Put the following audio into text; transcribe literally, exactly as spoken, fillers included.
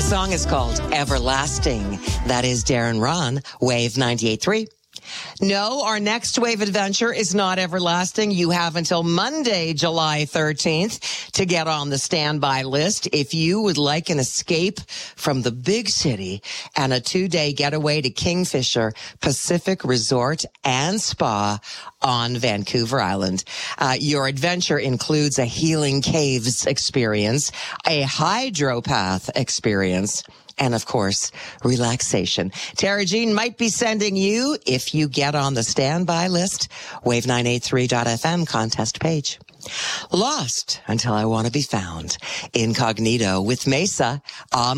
song is called Everlasting. That is Darren Ron, Wave ninety-eight point three. No, our next wave adventure is not everlasting. You have until Monday, July thirteenth to get on the standby list. If you would like an escape from the big city and a two-day getaway to Kingfisher Pacific Resort and Spa on Vancouver Island. Uh, your adventure includes a healing caves experience, a hydropath experience, and, of course, relaxation. Tara Jean might be sending you, if you get on the standby list, wave nine eight three dot f m contest page. Lost Until I Want to Be Found. Incognito with Mesa on